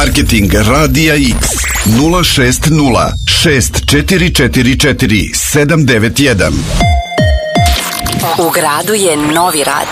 Marketing Radija X 060 6444 791. U gradu je Novi Rad.